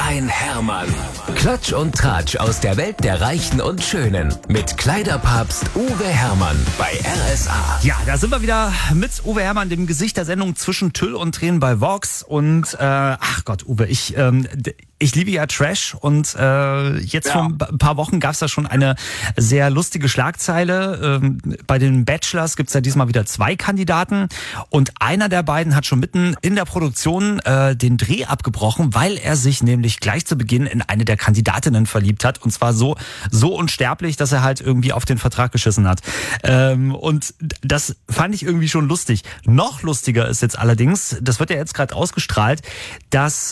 ein Hermann. Klatsch und Tratsch aus der Welt der Reichen und Schönen. Mit Kleiderpapst Uwe Hermann bei RSA. Ja, da sind wir wieder mit Uwe Hermann, dem Gesicht der Sendung Zwischen Tüll und Tränen bei Vox. Und ach Gott, Uwe, ich liebe ja Trash und jetzt vor ein paar Wochen gab es da schon eine sehr lustige Schlagzeile. Bei den Bachelors gibt es ja diesmal wieder 2 Kandidaten und einer der beiden hat schon mitten in der Produktion den Dreh abgebrochen, weil er sich nämlich gleich zu Beginn in eine der Kandidatinnen verliebt hat und zwar so unsterblich, dass er halt irgendwie auf den Vertrag geschissen hat. Und das fand ich irgendwie schon lustig. Noch lustiger ist jetzt allerdings, das wird ja jetzt gerade ausgestrahlt, dass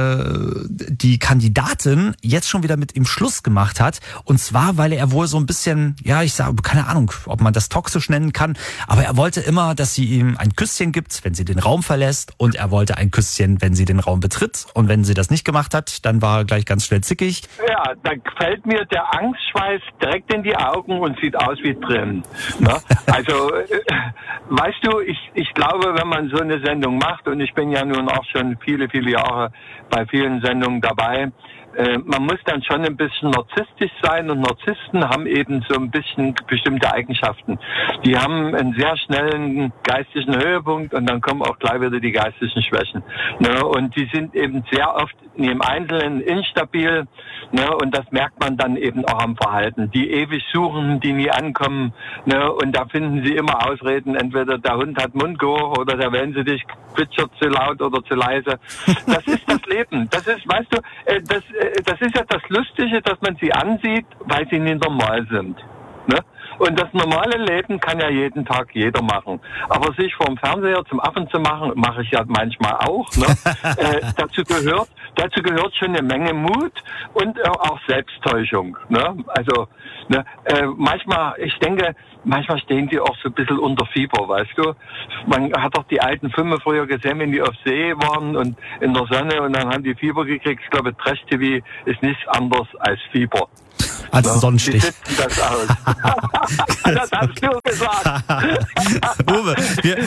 die Kandidatin jetzt schon wieder mit ihm Schluss gemacht hat. Und zwar, weil er wohl so ein bisschen, ja, ich sage, keine Ahnung, ob man das toxisch nennen kann, aber er wollte immer, dass sie ihm ein Küsschen gibt, wenn sie den Raum verlässt, und er wollte ein Küsschen, wenn sie den Raum betritt. Und wenn sie das nicht gemacht hat, dann war er gleich ganz schnell zickig. Ja, da fällt mir der Angstschweiß direkt in die Augen und sieht aus wie drin. Ne? Also, weißt du, ich glaube, wenn man so eine Sendung macht, und ich bin ja nun auch schon viele, viele Jahre bei vielen Sendungen dabei, man muss dann schon ein bisschen narzisstisch sein, und Narzissten haben eben so ein bisschen bestimmte Eigenschaften. Die haben einen sehr schnellen geistigen Höhepunkt und dann kommen auch gleich wieder die geistlichen Schwächen. Ne? Und die sind eben sehr oft im Einzelnen instabil, ne? Und das merkt man dann eben auch am Verhalten. Die ewig suchen, die nie ankommen, ne? Und da finden sie immer Ausreden, entweder der Hund hat Mundgeruch oder der Wellensittich zwitschert zu laut oder zu leise. Das ist das Leben. Das ist, weißt du, das ist ja das Lustige, dass man sie ansieht, weil sie nicht normal sind. Ne? Und das normale Leben kann ja jeden Tag jeder machen. Aber sich vorm Fernseher zum Affen zu machen, mache ich ja manchmal auch. Ne? Dazu gehört schon eine Menge Mut und auch Selbsttäuschung. Ne? Also manchmal stehen die auch so ein bisschen unter Fieber, weißt du. Man hat doch die alten Filme früher gesehen, wenn die auf See waren und in der Sonne, und dann haben die Fieber gekriegt. Ich glaube, Trash-TV ist nichts anderes als Fieber. Als Sonnenstich. Die sitzen das aus. Das hast du gesagt. Uwe,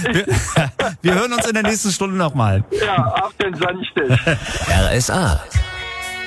wir hören uns in der nächsten Stunde nochmal. Ja, auf den Sonnenstich. RSA.